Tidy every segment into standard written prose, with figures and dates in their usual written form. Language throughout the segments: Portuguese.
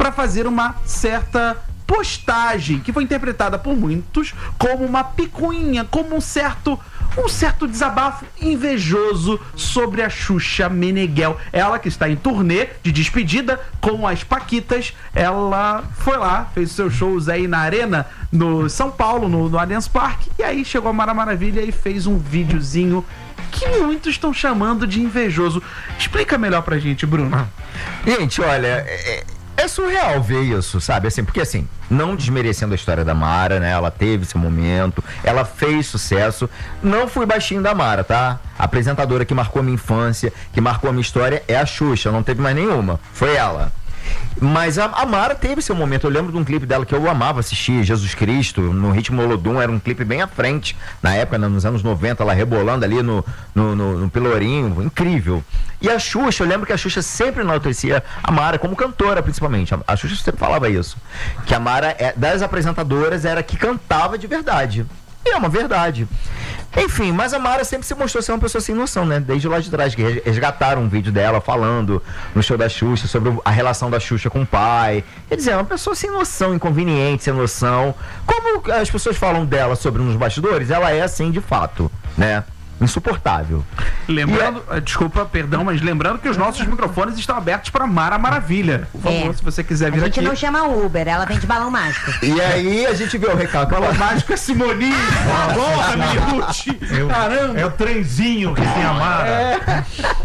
para fazer uma certa postagem que foi interpretada por muitos como uma picuinha, como um certo desabafo invejoso sobre a Xuxa Meneghel. Ela que está em turnê de despedida com as Paquitas, ela foi lá, fez seus shows aí na Arena, no São Paulo, no Allianz Parque, e aí chegou a Mara Maravilha e fez um videozinho que muitos estão chamando de invejoso. Explica melhor pra gente, Bruno. Gente, olha, é surreal ver isso, sabe? Assim, porque assim, não desmerecendo a história da Mara, né? Ela teve esse momento, ela fez sucesso. Não fui baixinho da Mara, tá? A apresentadora que marcou a minha infância, que marcou a minha história é a Xuxa, não teve mais nenhuma. Foi ela. Mas a Mara teve seu momento. Eu lembro de um clipe dela que eu amava assistir, Jesus Cristo, no Ritmo Olodum. Era um clipe bem à frente, na época, nos anos 90, ela rebolando ali no Pelourinho, incrível. E a Xuxa, eu lembro que a Xuxa sempre enaltecia a Mara como cantora, principalmente. A Xuxa sempre falava isso, que a Mara, das apresentadoras, era a que cantava de verdade. E é uma verdade. Enfim, mas a Mara sempre se mostrou ser uma pessoa sem noção, né? Desde lá de trás, que resgataram um vídeo dela falando no show da Xuxa sobre a relação da Xuxa com o pai. Quer dizer, é uma pessoa sem noção, inconveniente, sem noção. Como as pessoas falam dela sobre nos bastidores, ela é assim de fato, né? Insuportável. Lembrando, desculpa, perdão, mas lembrando que os nossos microfones estão abertos para Mara Maravilha. Por favor, se você quiser vir aqui. A gente não chama Uber, ela vem de balão mágico. E aí a gente vê o recado. Balão mágico é Simoni. Porra, Minute. Caramba. É o trenzinho que tem a Mara.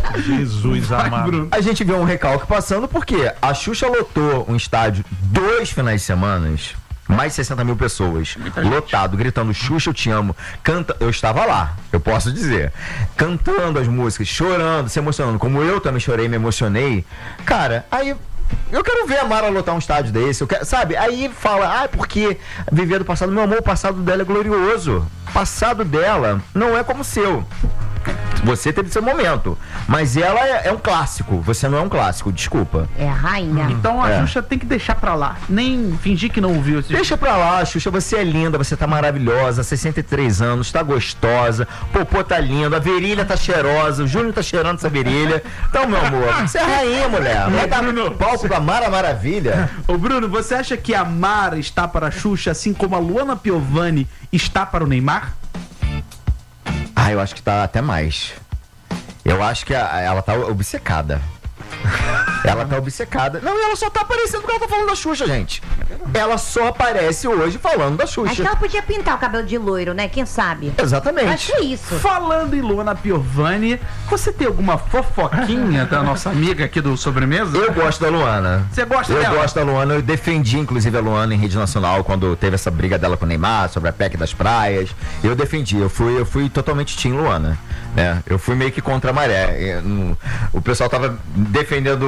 Jesus amado. A gente vê um recalque passando porque a Xuxa lotou um estádio 2 finais de semana. Mais de 60 mil pessoas, lotado, gritando Xuxa, eu te amo. Eu estava lá, eu posso dizer, cantando as músicas, chorando, se emocionando, como eu também chorei, me emocionei. Cara, aí eu quero ver a Mara lotar um estádio desse, eu quero, sabe? Aí fala, porque viver do passado, meu amor, o passado dela é glorioso. O passado dela não é como o seu. Você teve seu momento, mas ela é um clássico. Você não é um clássico, desculpa. É a rainha. Então a Xuxa tem que deixar pra lá. Nem fingir que não ouviu esse. Deixa pra lá, Xuxa, você é linda, você tá maravilhosa, 63 anos, tá gostosa, Popô tá lindo, a virilha tá cheirosa, o Júnior tá cheirando essa virilha. Então, meu amor, você é a rainha, mulher. Vai dar palco pra Mara Maravilha. Ô Bruno, você acha que a Mara está para a Xuxa, assim como a Luana Piovani está para o Neymar? Eu acho que tá até mais. Eu acho que ela tá obcecada. Ela tá obcecada. Não, e ela só tá aparecendo porque ela tá falando da Xuxa, gente. Ela só aparece hoje falando da Xuxa. Acho que ela podia pintar o cabelo de loiro, né? Quem sabe? Exatamente. Acho isso. Falando em Luana Piovani, você tem alguma fofoquinha da nossa amiga aqui do Sobremesa? Eu gosto da Luana. Você gosta dela? Eu gosto da Luana. Eu defendi, inclusive, a Luana em rede nacional quando teve essa briga dela com o Neymar sobre a PEC das praias. Eu defendi. Eu fui totalmente team Luana. Né? Eu fui meio que contra a maré. O pessoal tava defendendo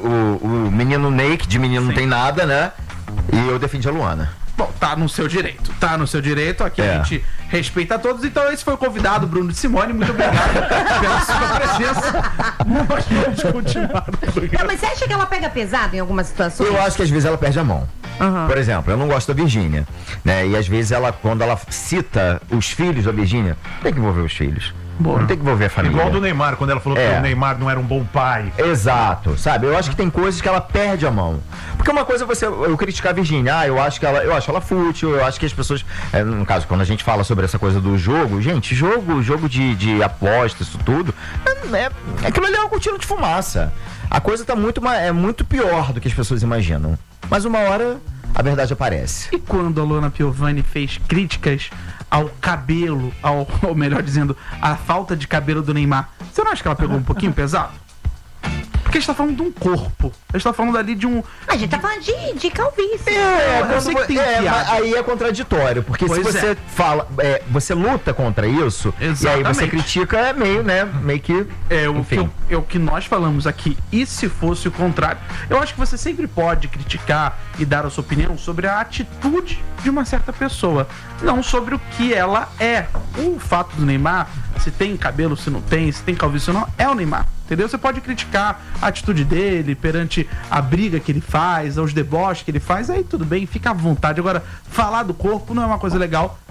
o menino Ney, de menino não tem nada, né? E eu defendi a Luana. Bom, tá no seu direito, aqui a gente respeita a todos. Então esse foi o convidado, Bruno de Simone, muito obrigado pela sua presença. Nós vamos continuar no programa. Não, mas você acha que ela pega pesado em algumas situações? Eu acho que às vezes ela perde a mão. Por exemplo, eu não gosto da Virgínia, né? E às vezes quando ela cita os filhos da Virgínia, tem que envolver os filhos. Não tem que envolver a família. Igual do Neymar, quando ela falou que o Neymar não era um bom pai. Exato, sabe? Eu acho que tem coisas que ela perde a mão. Porque uma coisa é eu criticar a Virgínia, eu acho ela fútil, eu acho que as pessoas, no caso, quando a gente fala sobre essa coisa do jogo, gente, jogo de aposta, isso tudo, aquilo ali é um cortina de fumaça. A coisa tá muito pior do que as pessoas imaginam. Mas uma hora a verdade aparece. E quando a Luana Piovani fez críticas ao cabelo, ou melhor dizendo, a falta de cabelo do Neymar, você não acha que ela pegou um pouquinho pesado? Porque a gente tá falando de um corpo. A gente tá falando ali de um... A gente tá falando de calvície. Eu sei que tem piada. Aí é contraditório, porque se você fala, você luta contra isso, exatamente, e aí você critica, meio que... É o que nós falamos aqui. E se fosse o contrário? Eu acho que você sempre pode criticar e dar a sua opinião sobre a atitude de uma certa pessoa, não sobre o que ela é. O fato do Neymar, se tem cabelo, se não tem, se tem calvície ou não, é o Neymar. Entendeu? Você pode criticar a atitude dele perante a briga que ele faz, aos deboches que ele faz, aí tudo bem, fica à vontade. Agora, falar do corpo não é uma coisa legal,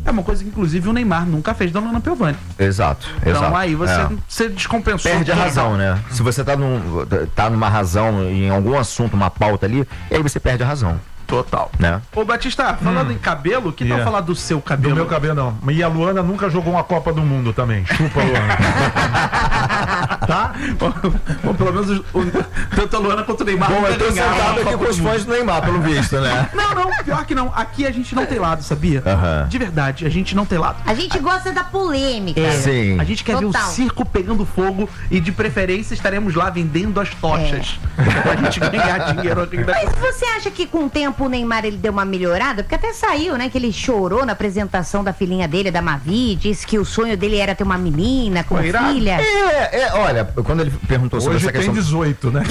É uma coisa que, inclusive, o Neymar nunca fez da Luana Piovani. Exato. Então aí você descompensou. Perde a razão, né? Se você tá numa razão, em algum assunto, uma pauta ali, e aí você perde a razão. Total. Né? Ô, Batista, falando em cabelo, que tal falar do seu cabelo? Do meu cabelo, não. E a Luana nunca jogou uma Copa do Mundo também. Chupa, Luana. Tá? Bom, pelo menos tanto a Luana quanto o Neymar. Bom, eu tô sentado aqui com os fãs do Neymar, pelo visto, né? Não, pior que não. Aqui a gente não tem lado, sabia? De verdade, a gente não tem lado. A gente gosta da polêmica. Sim. A gente quer ver o circo pegando fogo e, de preferência, estaremos lá vendendo as tochas. Pra gente ganhar dinheiro aqui. Mas você acha que com o tempo o Neymar ele deu uma melhorada? Porque até saiu, né? Que ele chorou na apresentação da filhinha dele, da Mavi, disse que o sonho dele era ter uma menina com filha. Olha, quando ele perguntou sobre hoje essa questão... tem 18, né?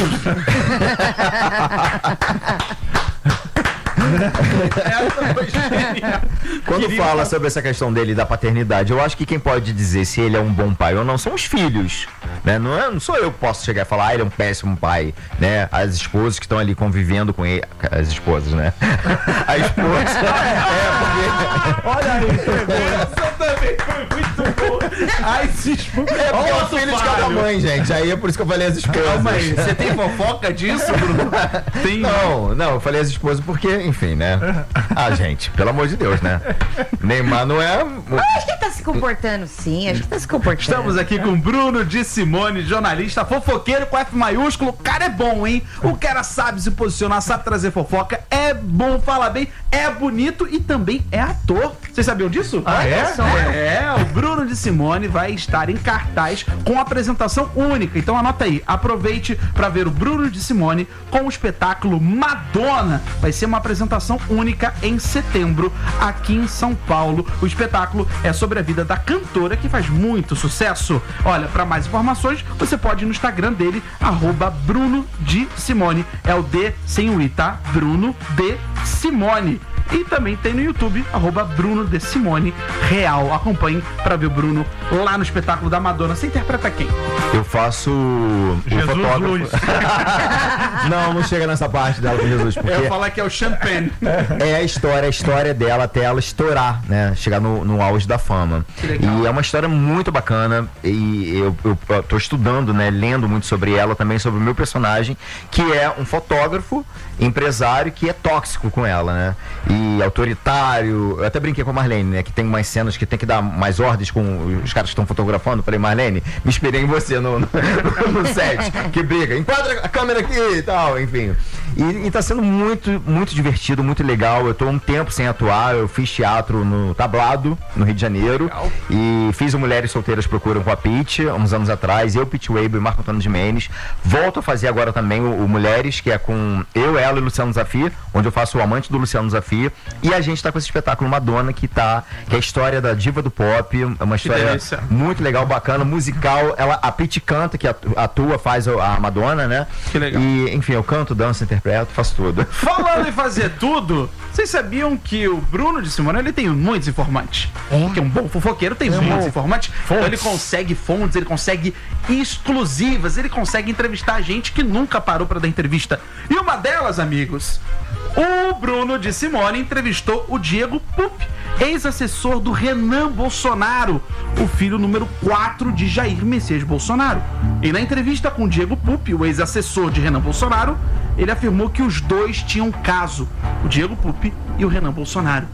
Quando fala sobre essa questão dele da paternidade, eu acho que quem pode dizer se ele é um bom pai ou não são os filhos, né? Não sou eu que posso chegar e falar, ele é um péssimo pai, né? As esposas que estão ali convivendo com ele, as esposas, né? A esposa porque... Olha aí, essa também foi muito boa. Ai, se esposa. É porque é o filho de cada mãe, gente. Aí é por isso que eu falei as esposas. Calma aí, você tem fofoca disso, Bruno? Tem. Não, eu falei as esposas porque, enfim, né? Gente, pelo amor de Deus, né? Neymar não é... Acho que ele tá se comportando, sim. Acho que tá se comportando. Estamos aqui com Bruno de Simone, jornalista, fofoqueiro com F maiúsculo. O cara é bom, hein? O cara sabe se posicionar, sabe trazer fofoca, é bom, fala bem, é bonito e também é ator. Vocês sabiam disso? O Bruno de Simone vai estar em cartaz com apresentação única. Então anota aí, aproveite para ver o Bruno de Simone com o espetáculo Madonna. Vai ser uma apresentação única em setembro aqui em São Paulo. O espetáculo é sobre a vida da cantora que faz muito sucesso. Olha, para mais informações, você pode ir no Instagram dele, @Bruno de Simone. É o D sem o I, tá? Bruno de Simone. E também tem no YouTube, @Bruno de Simone Real. Acompanhe pra ver o Bruno lá no espetáculo da Madonna. Você interpreta quem? Eu faço o Jesus fotógrafo. Luiz. Não chega nessa parte dela com Jesus, porque Eu ia falar que é o Champagne. é a história dela até ela estourar, né? Chegar no auge da fama. E é uma história muito bacana e eu tô estudando, né? Lendo muito sobre ela, também sobre o meu personagem, que é um fotógrafo, empresário que é tóxico com ela, né? E autoritário. Eu até brinquei com a Marlene, né? Que tem umas cenas que tem que dar mais ordens com os caras que estão fotografando. Falei, Marlene, me inspirei em você no set, que briga, enquadra a câmera aqui e tal, enfim. E tá sendo muito, muito divertido, muito legal. Eu tô um tempo sem atuar, eu fiz teatro no Tablado, no Rio de Janeiro. Legal. E fiz o Mulheres Solteiras Procuram com a Pitty, uns anos atrás, eu, Pitty Weibo e Marco Antônio de Mendes. Volto a fazer agora também o Mulheres, que é com eu, ela e Luciano Zafir, onde eu faço o amante do Luciano Zafir. E a gente tá com esse espetáculo Madonna, que é a história da diva do pop, é uma história muito legal, bacana, musical. A Pitty canta, que atua, faz a Madonna, né? Que legal. E, enfim, eu canto, danço, interpreto, faço tudo. Falando em fazer tudo, vocês sabiam que o Bruno de Simone, ele tem muitos informantes? Porque um bom fofoqueiro tem muitos informantes. Então ele consegue fontes, ele consegue exclusivas, ele consegue entrevistar gente que nunca parou pra dar entrevista. E uma delas, amigos, o Bruno de Simone entrevistou o Diego Pupi, ex-assessor do Renan Bolsonaro, o filho número 4 de Jair Messias Bolsonaro. E na entrevista com o Diego Pupi, o ex-assessor de Renan Bolsonaro, ele afirmou que os dois tinham um caso, o Diego Pupi e o Renan Bolsonaro.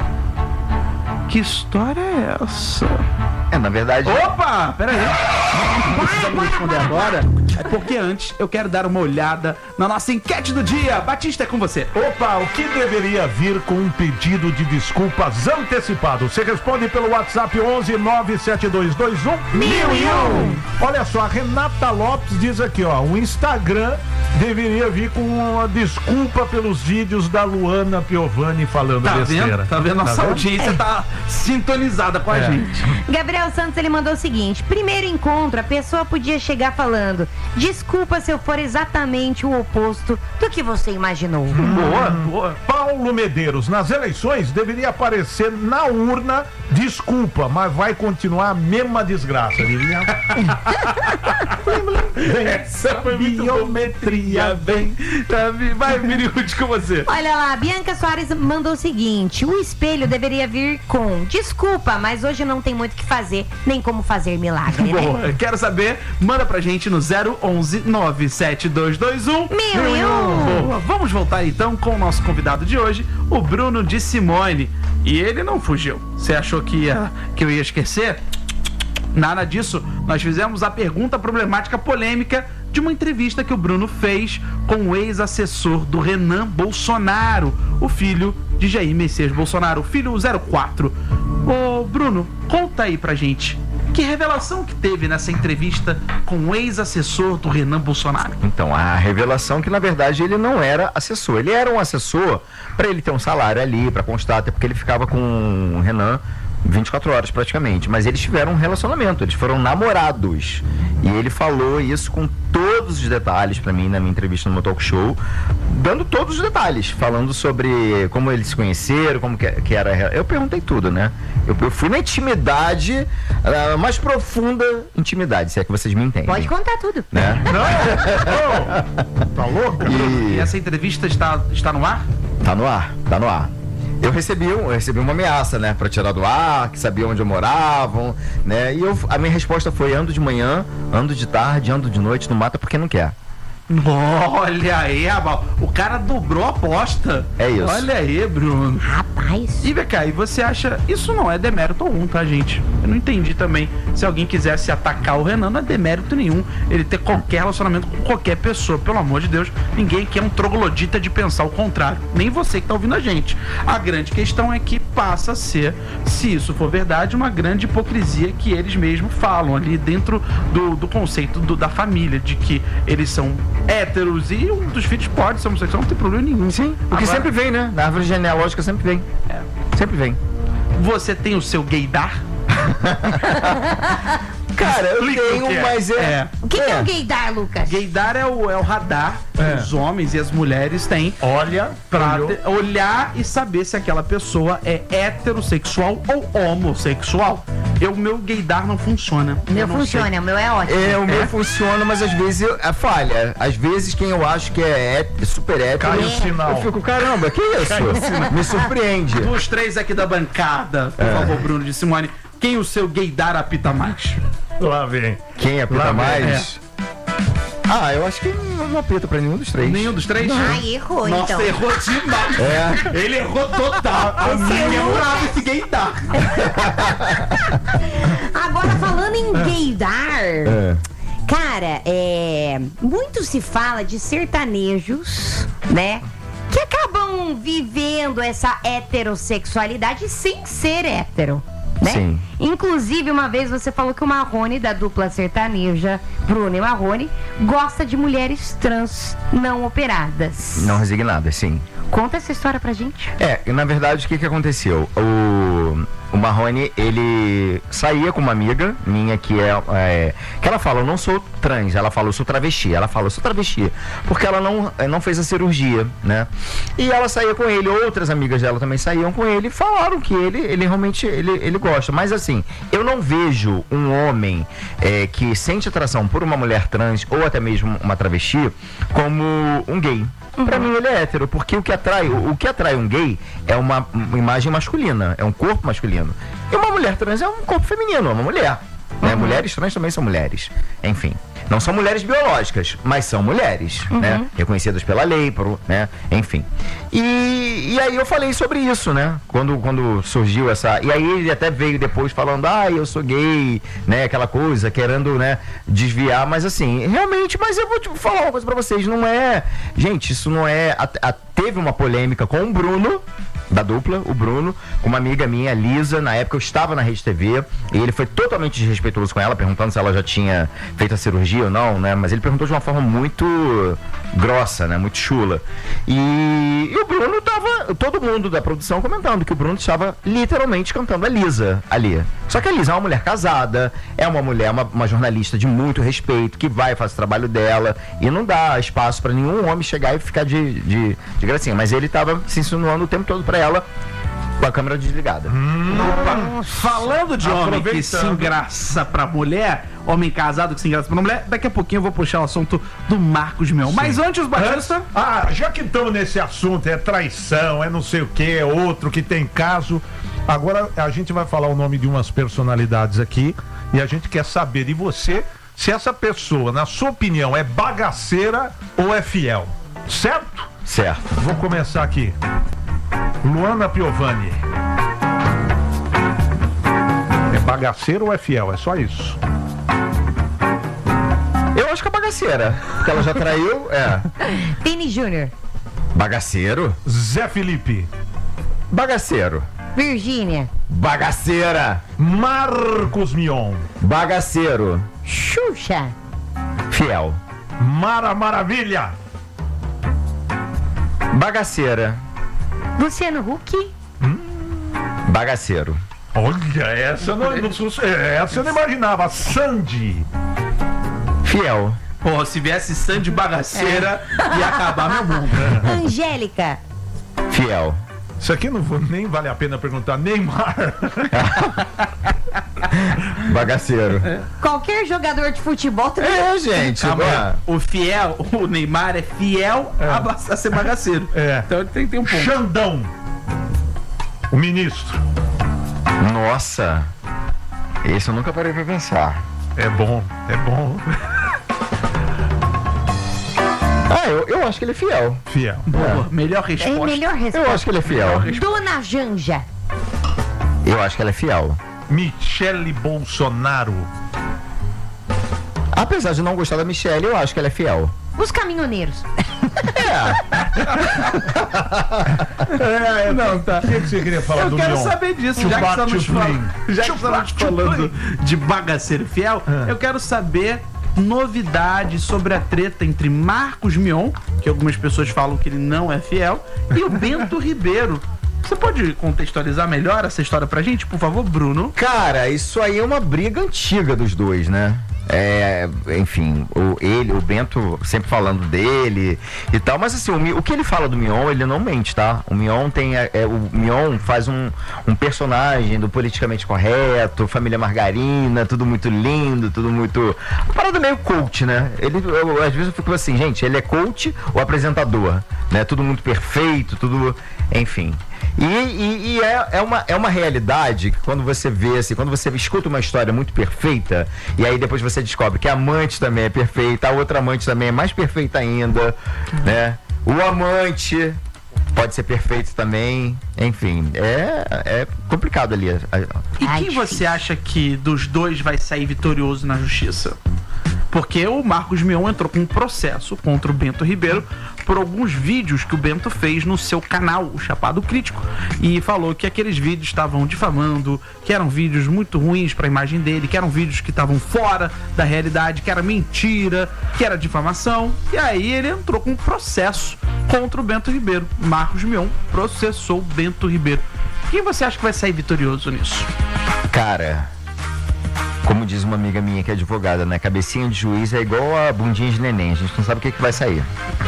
Que história é essa? Na verdade... Opa! Peraí. Não precisamos responder agora. É porque antes eu quero dar uma olhada na nossa enquete do dia. Batista, é com você. Opa, o que deveria vir com um pedido de desculpas antecipado? Você responde pelo WhatsApp 11 97221 1001. Olha só, a Renata Lopes diz aqui, ó, o Instagram deveria vir com uma desculpa pelos vídeos da Luana Piovani falando besteira. Tá vendo? Nossa audiência tá sintonizada com a gente. Gabriel Santos, ele mandou o seguinte: primeiro encontro, a pessoa podia chegar falando: desculpa se eu for exatamente o oposto do que você imaginou. Boa. Paulo Medeiros, nas eleições deveria aparecer na urna desculpa, mas vai continuar a mesma desgraça, viu? Essa foi biometria, vem. Vai, Miriúde, com você. Olha lá, Bianca Soares mandou o seguinte: o espelho deveria vir com desculpa, mas hoje não tem muito o que fazer, nem como fazer milagre, né? Boa, quero saber, manda pra gente no 011 97221 1001. Boa, vamos voltar então com o nosso convidado de hoje, o Bruno de Simone. E ele não fugiu. Você achou que eu ia esquecer? Nada disso. Nós fizemos a pergunta problemática polêmica de uma entrevista que o Bruno fez com o ex-assessor do Renan Bolsonaro, o filho de Jair Messias Bolsonaro, o filho 04. Ô, Bruno, conta aí pra gente. Que revelação que teve nessa entrevista com o ex-assessor do Renan Bolsonaro? Então, a revelação que, na verdade, ele não era assessor. Ele era um assessor para ele ter um salário ali, para constar, até porque ele ficava com o Renan 24 horas praticamente, mas eles tiveram um relacionamento, eles foram namorados, e ele falou isso com todos os detalhes pra mim na minha entrevista no meu talk show, dando todos os detalhes, falando sobre como eles se conheceram, como que era. Eu perguntei tudo, né? Eu fui na intimidade, a mais profunda intimidade, se é que vocês me entendem. Pode contar tudo. Né? Não! Tá louco? E essa entrevista está no ar? Tá no ar, tá no ar. Eu recebi uma ameaça, né, pra tirar do ar, que sabia onde eu morava, né, e a minha resposta foi: ando de manhã, ando de tarde, ando de noite, não mata porque não quer. Olha aí, Abal, o cara dobrou a aposta. É isso. Olha aí, Bruno. Rapaz. E VK, e você acha, isso não é demérito algum, tá, gente? Eu não entendi também. Se alguém quisesse atacar o Renan, não é demérito nenhum ele ter qualquer relacionamento com qualquer pessoa. Pelo amor de Deus, ninguém aqui é um troglodita de pensar o contrário. Nem você que tá ouvindo a gente. A grande questão é que passa a ser, se isso for verdade, uma grande hipocrisia que eles mesmos falam ali dentro do conceito da família, de que eles são héteros e um dos filhos pode ser homossexual, não tem problema nenhum. Sim, o que sempre vem, né? Na árvore genealógica sempre vem. Sempre vem. Você tem o seu gaydar? Cara, eu Explica o que tenho, é. mas O que é o gaydar, Lucas? Gaydar é o radar que os homens e as mulheres têm Olha, pra olhou. olhar e saber se aquela pessoa é heterossexual ou homossexual. O meu gaydar não funciona. O meu Eu não funciona, sei. o meu é ótimo. o meu funciona, mas às vezes falha. Às vezes quem eu acho que é super hétero, Cai o sinal. eu fico, caramba, que isso? Me surpreende. Dos três aqui da bancada, por favor, Bruno de Simone, quem o seu gaydar apita mais? Lá vem. Quem apita Lá vem. mais? Eu acho que não apita pra nenhum dos três. Nenhum dos três? Ai, errou, Nossa, então. errou demais. Ele errou total. Ninguém bravo esse gaydar. Agora, falando em gaydar, cara, muito se fala de sertanejos, né? Que acabam vivendo essa heterossexualidade sem ser hétero, né? Sim. Inclusive, uma vez você falou que o Marrone, da dupla sertaneja Bruno e Marrone, gosta de mulheres trans não operadas. Não resignadas, sim. Conta essa história pra gente. Na verdade, o que aconteceu? O Marrone, ele saía com uma amiga minha que que ela fala: eu não sou trans. Ela fala: eu sou travesti. Ela fala: eu sou travesti porque ela não fez a cirurgia, né? E ela saía com ele, outras amigas dela também saíam com ele e falaram que ele realmente ele gosta. Mas assim, eu não vejo um homem que sente atração por uma mulher trans ou até mesmo uma travesti como um gay. Pra mim ele é hétero, porque o que atrai um gay é uma imagem masculina, é um corpo masculino. E uma mulher trans é um corpo feminino, é uma mulher. Né? Mulheres trans também são mulheres. Enfim, não são mulheres biológicas, mas são mulheres, né? Reconhecidas pela lei, né? Enfim. E aí eu falei sobre isso, né? Quando surgiu essa... E aí ele até veio depois falando: eu sou gay, né? Aquela coisa, querendo, né, desviar. Mas assim, realmente, mas eu vou te falar uma coisa pra vocês, não é... Gente, isso não é... Teve uma polêmica com o Bruno, da dupla, o Bruno, com uma amiga minha, Lisa. Na época eu estava na Rede TV e ele foi totalmente desrespeitoso com ela, perguntando se ela já tinha feito a cirurgia ou não, né? Mas ele perguntou de uma forma muito grossa, né? Muito chula. E o Bruno tava, todo mundo da produção comentando que o Bruno estava literalmente cantando a Lisa ali. Só que a Lisa é uma mulher casada, é uma mulher, uma jornalista de muito respeito, que vai fazer o trabalho dela e não dá espaço para nenhum homem chegar e ficar de gracinha. Mas ele tava se insinuando o tempo todo para ela, a câmera desligada. Opa, falando de homem que se Aproveitando. engraça pra mulher, homem casado que se engraça pra mulher, daqui a pouquinho eu vou puxar o assunto do Marcos Mion. Mas antes, Batista... Já que estamos nesse assunto, é traição, é não sei o que, é outro que tem caso. Agora a gente vai falar o nome de umas personalidades aqui e a gente quer saber de você se essa pessoa, na sua opinião, é bagaceira ou é fiel. Certo? Certo. Vou começar aqui. Luana Piovani. É bagaceira ou é fiel? É só isso. Eu acho que é bagaceira. Porque ela já traiu, Vini Júnior. Bagaceiro? Zé Felipe. Bagaceiro. Virgínia. Bagaceira. Marcos Mion. Bagaceiro. Xuxa. Fiel. Mara Maravilha. Bagaceira. Luciano Huck. Bagaceiro. Olha, essa eu não imaginava. Sandy. Fiel. Pô, se viesse Sandy bagaceira, ia acabar meu mundo. Angélica. Fiel. Isso aqui nem vale a pena perguntar. Neymar. Bagaceiro. Qualquer jogador de futebol também. Gente. O fiel, o Neymar é fiel a ser bagaceiro. É. Então ele tem que ter um ponto. Xandão. O ministro. Nossa. Esse eu nunca parei pra pensar. É bom. Eu acho que ele é fiel. Fiel. Boa, melhor É resposta. melhor Eu resposta. acho que ele é fiel. Dona Janja. Eu acho que ela é fiel. Michele Bolsonaro. Apesar de não gostar da Michelle, eu acho que ela é fiel. Os caminhoneiros. Não, tá. O que você queria falar Eu do quero Mion? saber disso, já que Chupac, estamos chuplim. falando de bagaceiro fiel, eu quero saber novidades sobre a treta entre Marcos Mion, que algumas pessoas falam que ele não é fiel, e o Bento Ribeiro. Você pode contextualizar melhor essa história pra gente, por favor, Bruno? Cara, isso aí é uma briga antiga dos dois, né? Enfim, o Bento sempre falando dele e tal, mas assim, o que ele fala do Mion, ele não mente, tá? O Mion o Mion faz um personagem do politicamente correto, família margarina, tudo muito lindo, tudo muito... Uma parada meio coach, né? Às vezes eu fico assim, gente, ele é coach ou apresentador, né? Tudo muito perfeito, tudo... Enfim... E é uma realidade que quando você vê, assim, quando você escuta uma história muito perfeita, e aí depois você descobre que a amante também é perfeita, a outra amante também é mais perfeita ainda, né? O amante pode ser perfeito também, enfim, é complicado ali. E Ai, quem você difícil. acha que dos dois vai sair vitorioso na justiça? Porque o Marcos Mion entrou com um processo contra o Bento Ribeiro por alguns vídeos que o Bento fez no seu canal, o Chapado Crítico, e falou que aqueles vídeos estavam difamando, que eram vídeos muito ruins para a imagem dele, que eram vídeos que estavam fora da realidade, que era mentira, que era difamação. E aí ele entrou com um processo contra o Bento Ribeiro. Marcos Mion processou o Bento Ribeiro. Quem você acha que vai sair vitorioso nisso? Cara, como diz uma amiga minha que é advogada, né? Cabecinha de juiz é igual a bundinha de neném, a gente não sabe o que vai sair.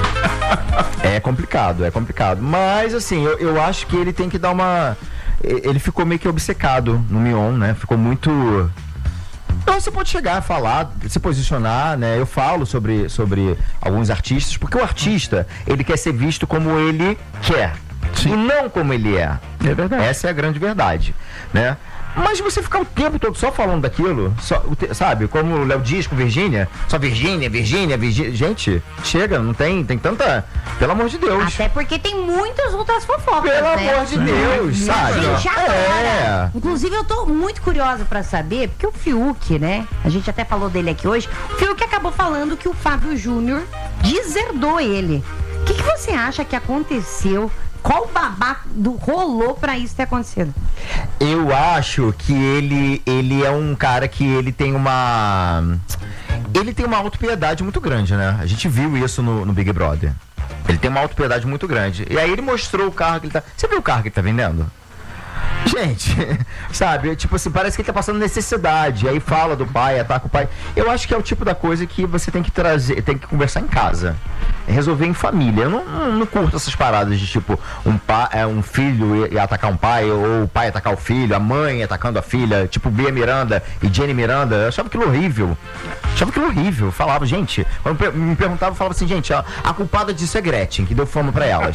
É complicado. Mas, assim, eu acho que ele tem que dar uma... Ele ficou meio que obcecado no Mion, né? Ficou muito... Então você pode chegar a falar, se posicionar, né? Eu falo sobre alguns artistas, porque o artista, ele quer ser visto como ele quer. Sim. E não como ele é. É verdade. Essa é a grande verdade, né? Mas você ficar o tempo todo só falando daquilo, sabe? Como o Léo diz com Virgínia, só Virgínia. Gente, chega, não tem tanta... Pelo amor de Deus. Até porque tem muitas outras fofocas, Pelo né? amor de Deus, A sabe? gente adora. Inclusive, eu tô muito curiosa pra saber, porque o Fiuk, né? A gente até falou dele aqui hoje. O Fiuk acabou falando que o Fábio Júnior deserdou ele. O que você acha que aconteceu? Qual babado rolou pra isso ter acontecido? Eu acho que ele é um cara que ele tem uma autopiedade muito grande, né? A gente viu isso no Big Brother. Ele tem uma autopiedade muito grande. E aí ele mostrou o carro que ele tá... Você viu o carro que ele tá vendendo? Gente, sabe, tipo assim, parece que ele tá passando necessidade. Aí fala do pai, ataca o pai. Eu acho que é o tipo da coisa que você tem que trazer, tem que conversar em casa. Resolver em família. Eu não curto essas paradas de tipo, um filho e atacar um pai, ou o pai atacar o filho, a mãe atacando a filha, tipo Bia Miranda e Jenny Miranda. Eu achava aquilo horrível. Eu falava, gente, quando me perguntava, eu falava assim, gente, a culpada disso é Gretchen, que deu fama pra elas.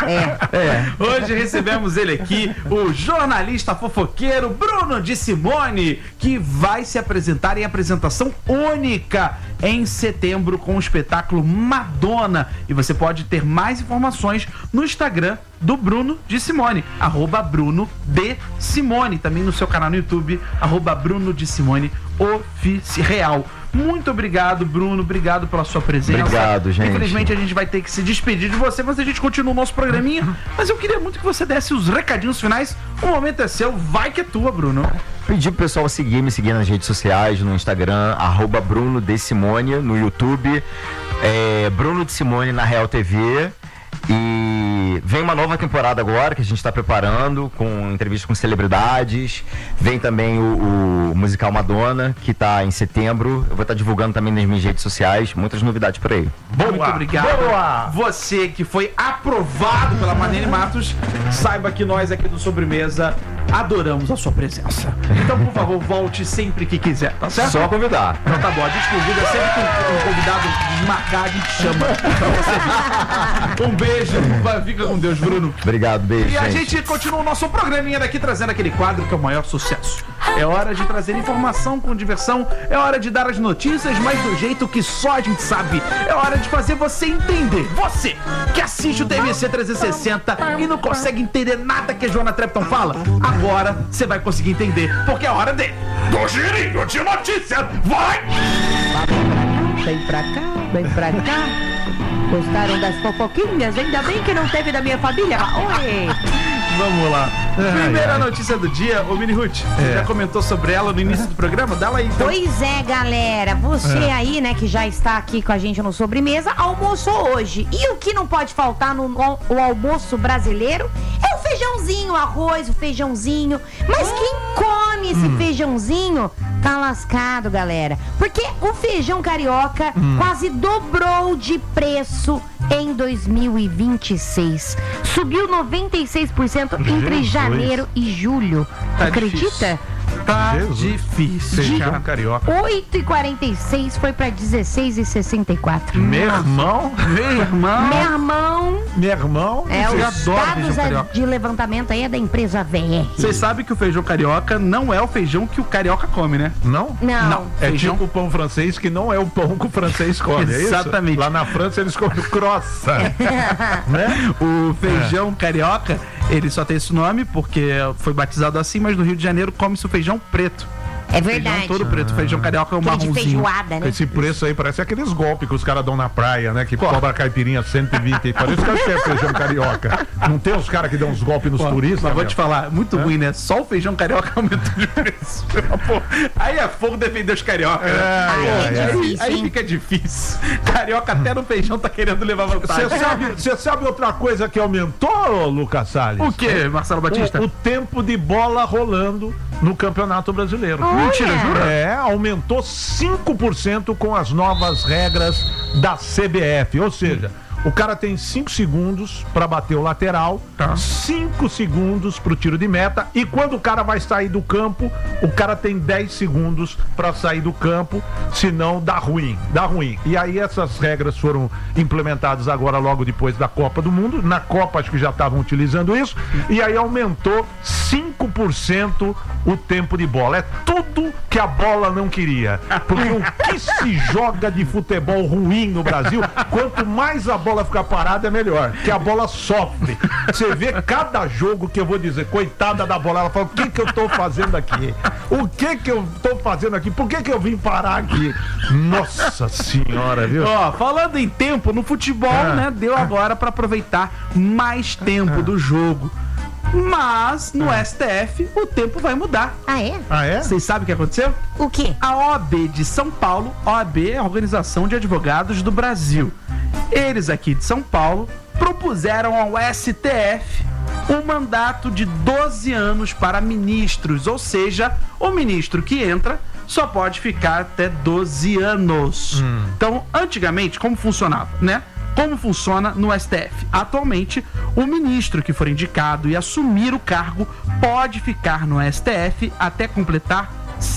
Hoje recebemos ele aqui, o jornalista fofoqueiro Bruno de Simone, que vai se apresentar em apresentação única em setembro com o espetáculo Madonna. E você pode ter mais informações no Instagram do Bruno de Simone, @Bruno de Simone, também no seu canal no YouTube, @Bruno de Simone Oficial. Muito obrigado, Bruno. Obrigado pela sua presença. Obrigado, gente. Infelizmente a gente vai ter que se despedir de você, mas a gente continua o nosso programinha. Mas eu queria muito que você desse os recadinhos finais. O momento é seu, vai que é tua, Bruno. Pedir pro pessoal me seguir nas redes sociais, no Instagram, @Bruno de Simone, no YouTube, Bruno de Simone na Real TV. E vem uma nova temporada agora que a gente está preparando, com entrevistas com celebridades. Vem também o musical Madonna, que está em setembro. Eu vou estar divulgando também nas minhas redes sociais. Muitas novidades por aí. Muito obrigado. Boa. Você que foi aprovado pela Marlene Matos, saiba que nós aqui do Sobremesa adoramos a sua presença. Então, por favor, volte sempre que quiser, tá certo? Só convidar. Então tá bom, a gente convida sempre que um convidado desmarcar, a gente chama pra você. Um beijo, fica com Deus, Bruno. Obrigado, beijo. E a gente continua o nosso programinha daqui, trazendo aquele quadro que é o maior sucesso. É hora de trazer informação com diversão, é hora de dar as notícias, mas do jeito que só a gente sabe. É hora de fazer você entender. Você que assiste o TVC 360 e não consegue entender nada que a Joana Trepton fala, agora você vai conseguir entender, porque é hora do girinho de notícias. Vai! Vem pra cá. Gostaram das fofoquinhas? Ainda bem que não teve da minha família. Oi! Vamos lá. Primeira notícia do dia, ô Mini Ruth, você já comentou sobre ela no início do programa? Dá lá aí, então. Pois é, galera. Você aí, né, que já está aqui com a gente no Sobremesa, almoçou hoje. E o que não pode faltar no almoço brasileiro é o feijãozinho, o arroz, o feijãozinho. Mas quem come esse feijãozinho tá lascado, galera. Porque o feijão carioca quase dobrou de preço em 2026. Subiu 96% entre janeiro e julho. Tá Acredita? difícil. Tá difícil. Feijão carioca. 8,46 foi pra 16,64. Meu irmão. Meu irmão. É, eu os adoro dados feijão carioca. de levantamento aí é da empresa VR. Vocês sabem que o feijão carioca não é o feijão que o carioca come, né? Não? Não. É Feijão- tipo o pão francês, que não é o pão que o francês come, é isso? Exatamente. Lá na França eles comem croissant, né? O feijão carioca, ele só tem esse nome porque foi batizado assim, mas no Rio de Janeiro come-se o feijão preto. É Feijão verdade. todo preto. O feijão carioca é um Aquele de marronzinho. feijoada, né? Esse preço aí parece aqueles golpes que os caras dão na praia, né? Que cobra a caipirinha 120. Parece que é feijão carioca. Não tem os caras que dão uns golpes nos Pô, turistas? mas vou meu? te falar, muito ruim, né? Só o feijão carioca aumentou de preço. Pô, aí é fogo defender os cariocas, né? é Pô, difícil, aí hein? fica difícil. Carioca até no feijão tá querendo levar vantagem. Você sabe outra coisa que aumentou, Lucas Salles? O que, Marcelo Batista? O tempo de bola rolando no Campeonato Brasileiro. Mentira, jura? Aumentou 5% com as novas regras da CBF. Ou seja, o cara tem 5 segundos para bater o lateral, 5 segundos pro tiro de meta, e quando o cara vai sair do campo, o cara tem 10 segundos para sair do campo, senão dá ruim. E aí essas regras foram implementadas agora logo depois da Copa do Mundo. Na Copa acho que já estavam utilizando isso, e aí aumentou 5% o tempo de bola. É tudo que a bola não queria. Porque o que se joga de futebol ruim no Brasil, quanto mais a bola ficar parada é melhor, que a bola sofre. Você vê cada jogo que eu vou dizer, coitada da bola, ela fala, o que eu tô fazendo aqui? O que eu tô fazendo aqui? Por que eu vim parar aqui? Nossa senhora, viu? Ó, falando em tempo, no futebol, né, deu agora pra aproveitar mais tempo do jogo. Mas no STF o tempo vai mudar. Ah, é? Ah, é? Vocês sabem o que aconteceu? O quê? A OAB de São Paulo, OAB é a Organização de Advogados do Brasil. Eles aqui de São Paulo propuseram ao STF um mandato de 12 anos para ministros, ou seja, o ministro que entra só pode ficar até 12 anos. Então, antigamente, como funcionava, né? Como funciona no STF? Atualmente, o ministro que for indicado e assumir o cargo pode ficar no STF até completar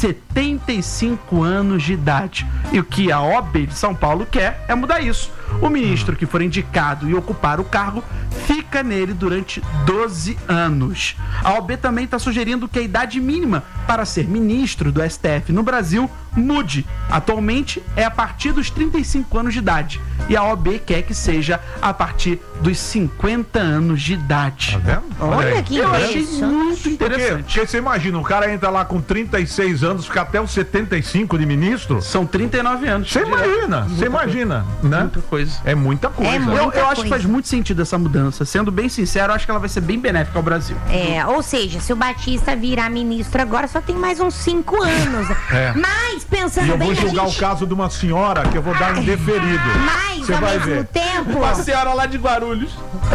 75 anos de idade. E o que a OAB de São Paulo quer é mudar isso. O ministro que for indicado e ocupar o cargo fica nele durante 12 anos. A OAB também está sugerindo que a idade mínima para ser ministro do STF no Brasil mude. Atualmente é a partir dos 35 anos de idade. E a OAB quer que seja a partir dos 50 anos de idade. Tá vendo? Olha que Eu achei interessante. muito interessante. Porque você imagina, o cara entra lá com 36 anos, fica até os 75 de ministro. São 39 anos. Você imagina, né? Muita coisa. É muita coisa. É muito. Eu Muita acho que coisa. faz muito sentido essa mudança. Sendo bem sincero, eu acho que ela vai ser bem benéfica ao Brasil. Ou seja, se o Batista virar ministro agora, só tem mais uns 5 anos. Mas, E pensando eu bem, vou a julgar gente... o caso de uma senhora que eu vou dar um deferido. Mas, Você ao vai mesmo ver. tempo... A senhora lá de Guarulhos.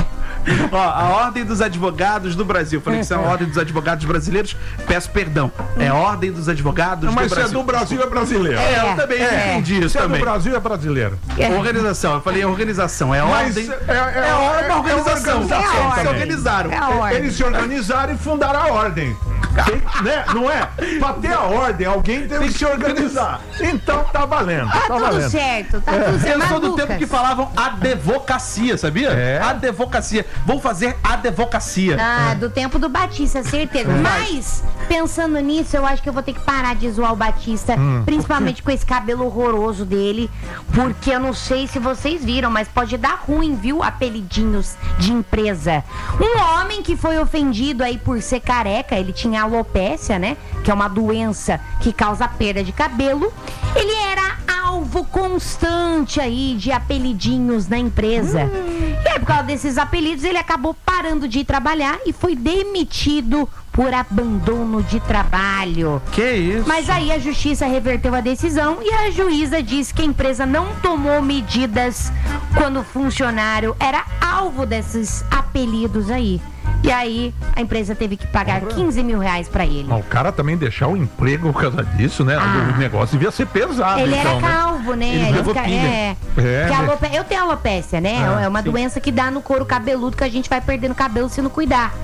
Ó, a Ordem dos Advogados do Brasil. Falei que isso é a Ordem dos Advogados Brasileiros. Peço perdão. É a Ordem dos Advogados Mas do se é Brasil. do Brasil, é brasileiro. Eu também entendi isso Se é do também. Brasil, é brasileiro. Organização, eu falei organização. É a Mas ordem. é uma organização. É a Eles se ordem. organizaram. É a ordem. Eles se organizaram e fundaram a ordem. Né? Não é? Pra ter a ordem, alguém tem que se organizar. Então tá valendo. Tá tudo valendo. certo, tá tudo certo. Eu Mas, sou do Lucas, tempo que falavam advocacia, sabia? É. Advocacia. Vou fazer advocacia. do tempo do Batista, certeza. Mas, pensando nisso, eu acho que eu vou ter que parar de zoar o Batista, principalmente com esse cabelo horroroso dele, porque eu não sei se vocês viram, mas pode dar ruim, viu? Apelidinhos de empresa. Um homem que foi ofendido aí por ser careca, ele tinha alopécia, né? Que é uma doença que causa perda de cabelo. Ele era alvo constante aí de apelidinhos na empresa. E aí, por causa desses apelidos, ele acabou parando de ir trabalhar e foi demitido por abandono de trabalho. Que isso? Mas aí a justiça reverteu a decisão e a juíza disse que a empresa não tomou medidas quando o funcionário era alvo desses apelidos aí. E aí a empresa teve que pagar 15 mil reais pra ele. Mas o cara também deixar o emprego por causa disso, né? O negócio devia ser pesado, Ele então, era né? calvo, né? Ele levou pilha. Que né? eu tenho alopécia, né? É uma doença que dá no couro cabeludo que a gente vai perdendo cabelo se não cuidar.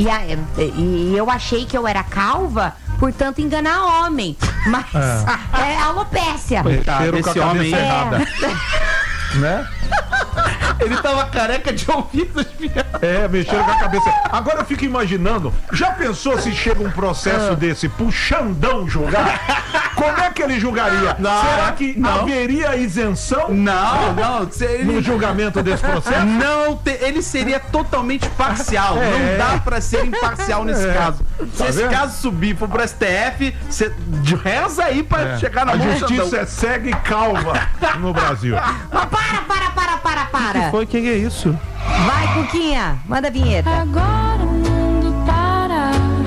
E eu achei que eu era calva, portanto enganar homem. Mas é alopécia. Coitado, Mexeram com a esse cabeça homem errada. Né? Ele tava careca de ouvidos, Mexeram com a cabeça. Agora eu fico imaginando, já pensou se chega um processo desse pro Xandão julgar? Como é que ele julgaria? Não, Será que não. haveria isenção Não. no julgamento desse processo? Não, ele seria totalmente parcial. Não dá pra ser imparcial nesse caso. Se esse vendo? caso subir for pro STF, você reza aí pra chegar na A mão do justiça Xandão. é cega e calva no Brasil. Mas para. Foi, que é isso? Vai, Cuquinha, manda a vinheta. Agora o mundo para.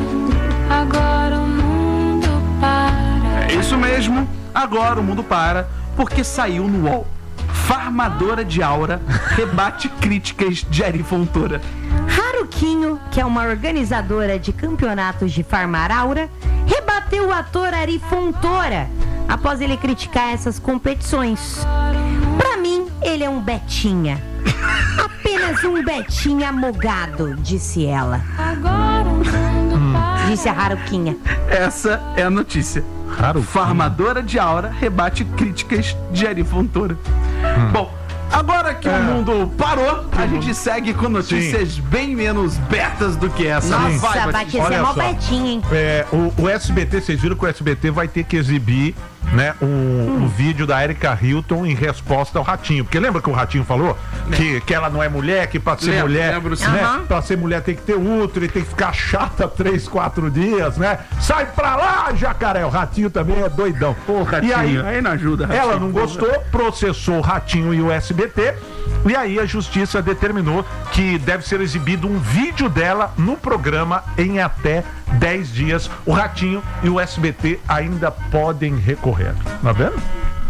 Agora o mundo para. É isso mesmo. Agora o mundo para, porque saiu no UOL. Farmadora de aura rebate críticas de Ari Fontoura. Haruquinho, que é uma organizadora de campeonatos de farmar aura, rebateu o ator Ari Fontoura após ele criticar essas competições. Pra mim, ele é um betinha. Apenas um betinha amogado, disse ela. Agora o mundo para. Disse a Haruquinha. Essa é a notícia. Farmadora de aura rebate críticas de Ari Fontoura. Bom, agora que o mundo parou, a gente segue com notícias bem menos betas do que essa. Nossa, Vai, Batista é olha mó só. betinha, hein? O SBT, vocês viram que o SBT vai ter que exibir, né, o vídeo da Erika Hilton em resposta ao Ratinho. Porque lembra que o Ratinho falou que ela não é mulher, que pra ser Lembro, mulher, lembro sim. né, Aham. pra ser mulher tem que ter útero e tem que ficar chata 3, 4 dias, né? Sai pra lá, jacaré! O Ratinho também é doidão. Ratinho, E aí não ajuda, Ratinho. ela não gostou, processou o Ratinho e o SBT. E aí a justiça determinou que deve ser exibido um vídeo dela no programa em até 10 dias. O Ratinho e o SBT ainda podem recorrer. Tá vendo?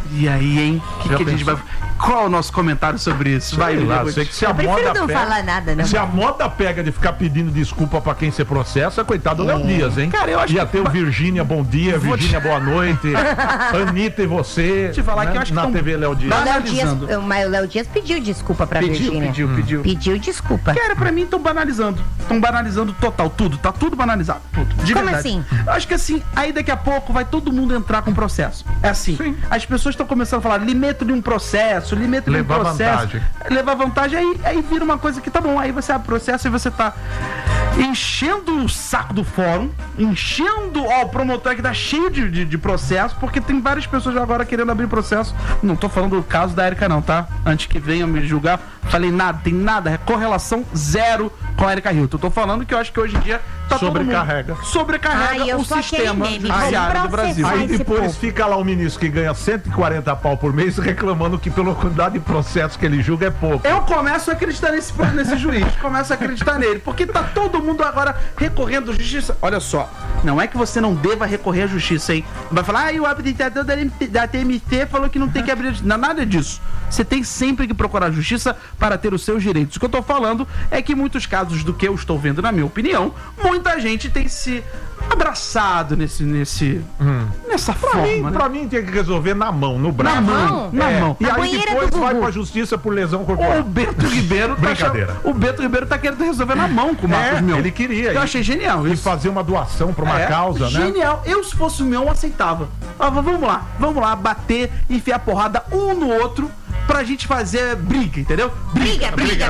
E aí, hein? O que a gente vai... Qual é o nosso comentário sobre isso? Vai, lá, Lili. sei que se a Eu prefiro moda não pega, falar nada, né? se a moda pega de ficar pedindo desculpa pra quem você processa, coitado do Léo Dias, hein? Cara, eu acho Ia que- ter o Virgínia, bom dia, Vou Virgínia, boa noite, Anitta e você, Te falar né? que eu acho que na tão- TV Léo Dias. O Léo Dias, Analisando. mas o Léo Dias pediu desculpa pra Virgínia. Pediu. Pediu desculpa. Cara, pra mim estão banalizando. Estão banalizando total, tudo. Tá tudo banalizado. Tudo. De Como verdade. assim? Eu acho que assim, aí daqui a pouco vai todo mundo entrar com processo. É assim. Sim. As pessoas estão começando a falar, lhe meto de um processo, lhe meto de um Levar processo. vantagem. Levar vantagem, aí vira uma coisa que tá bom. Aí você abre processo e você tá enchendo o saco do fórum, enchendo, ó, o promotor que tá cheio de processo, porque tem várias pessoas agora querendo abrir processo. Não tô falando do caso da Erika não, tá? Antes que venham me julgar, falei nada, tem nada, correlação zero com a Erika Hilton. Tô falando que eu acho que hoje em dia tá Sobrecarrega. todo mundo sobrecarrega Ai, eu o sou aquele sistema meme, judiciário vamos do Brasil. processar. Aí esse depois povo. fica lá o ministro que ganha 140 pau por mês reclamando que pela quantidade de processos que ele julga é pouco. Eu começo a acreditar nesse juiz, começo a acreditar nele, porque tá todo mundo agora recorrendo à justiça. Olha só, não é que você não deva recorrer à justiça, hein? Vai falar, o habilitador da TMT falou que não tem que abrir. Não, nada disso. Você tem sempre que procurar a justiça para ter os seus direitos. O que eu tô falando é que em muitos casos do que eu estou vendo, na minha opinião, muita gente tem se abraçado nessa forma, né? Pra mim tem que resolver na mão, no braço. Na mão, na mão. E Na aí banheira depois do vai Gugu. pra justiça por lesão O corporal. Bento Ribeiro tá Brincadeira. achando- O Bento Ribeiro tá querendo resolver na mão com o Marcos Mion. ele queria. Eu achei genial E isso. fazer uma doação pra uma causa, né? Genial. Eu, se fosse o Mion, aceitava. Ah, vamos lá, bater, enfiar porrada um no outro pra gente fazer briga, entendeu? Briga.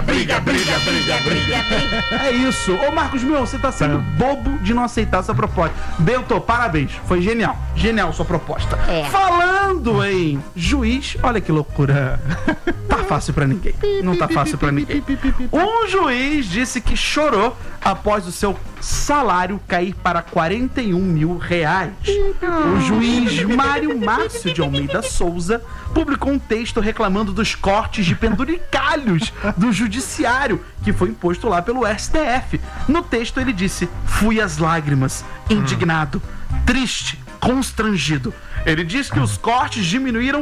É isso. Ô, Marcos Mion, você tá sendo bobo de não aceitar essa proposta. Bento, parabéns. Foi genial. Genial sua proposta. É. Falando em juiz, olha que loucura. Tá fácil pra ninguém. Não tá fácil pra ninguém. Um juiz disse que chorou após o seu salário cair para 41 mil reais. O juiz Mário Márcio de Almeida Souza publicou um texto reclamando dos cortes de penduricalhos do judiciário que foi imposto lá pelo STF. No texto ele disse: fui às lágrimas, indignado, triste, constrangido. Ele diz que os cortes diminuíram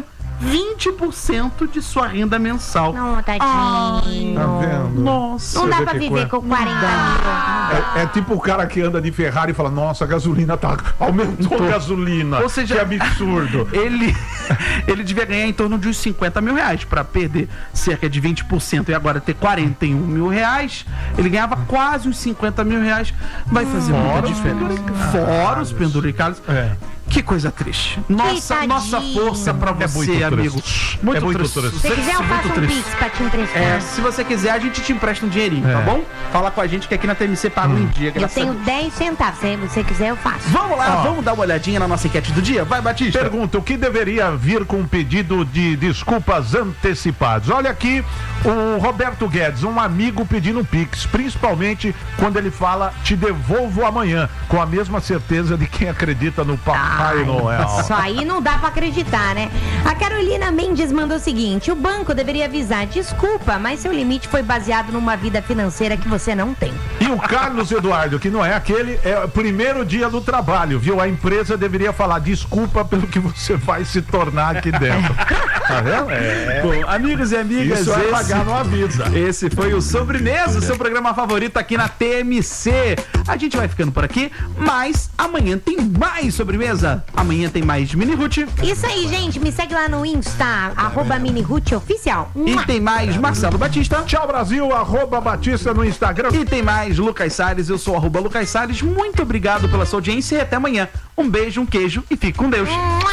20% de sua renda mensal. Não, tadinho. Tá vendo? Nossa. Não dá Você vê pra que viver coisa. com 40 mil. É tipo o cara que anda de Ferrari e fala, nossa, a gasolina tá... Aumentou a gasolina. Ou seja, que absurdo. ele devia ganhar em torno de uns 50 mil reais para perder cerca de 20% e agora ter 41 mil reais. Ele ganhava quase uns 50 mil reais. Vai fazer muita diferença. Fora os penduricalhos. É. Que coisa triste. Nossa Tadinho. força pra É você, muito amigo. triste. Muito É muito triste. triste. Se quiser, eu Muito faço um triste. pix pra te emprestar. É, se você quiser, a gente te empresta um dinheirinho, tá bom? Fala com a gente que aqui na TMC paga em dia. Eu graças a tenho Deus. 10 centavos. Se você quiser, eu faço. Vamos lá, Ó. vamos dar uma olhadinha na nossa enquete do dia? Vai, Batista. Pergunta, o que deveria vir com um pedido de desculpas antecipados? Olha aqui, o Roberto Guedes, um amigo pedindo um pix, principalmente quando ele fala, te devolvo amanhã, com a mesma certeza de quem acredita no Papai Noel. Só aí não dá pra acreditar, né? A Carolina Mendes mandou o seguinte: o banco deveria avisar, desculpa, mas seu limite foi baseado numa vida financeira que você não tem. E o Carlos Eduardo, que não é aquele, é o primeiro dia do trabalho, viu? A empresa deveria falar, desculpa pelo que você vai se tornar aqui dentro. Tá vendo? Bom, amigos e amigas, Isso é pagar numa vida. Esse foi o Sobremesa, o seu programa favorito aqui na TMC. A gente vai ficando por aqui, mas amanhã tem mais sobremesa. Amanhã tem mais Mini Ruth Isso aí, gente. Me segue lá no Insta, @minirutioficial. e tem mais Marcelo Batista. Tchau, Brasil, @Batista no Instagram. E tem mais Lucas Salles, eu sou @Lucas Salles. Muito obrigado pela sua audiência e até amanhã. Um beijo, um queijo e fique com Deus.